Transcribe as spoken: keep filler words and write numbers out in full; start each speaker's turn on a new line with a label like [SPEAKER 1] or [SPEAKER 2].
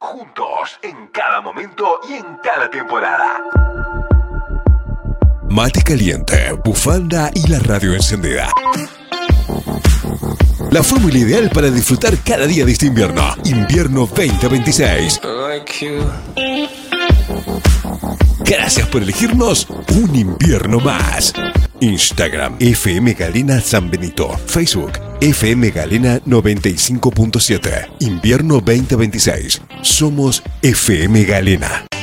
[SPEAKER 1] juntos, en cada momento y en cada temporada.
[SPEAKER 2] Mate caliente, bufanda y la radio encendida. La fórmula ideal para disfrutar cada día de este invierno. Invierno veinte veintiséis. Gracias por elegirnos un invierno más. Instagram F M Galena San Benito. Facebook F M Galena noventa y cinco punto siete. Invierno veinte veintiséis. Somos F M Galena.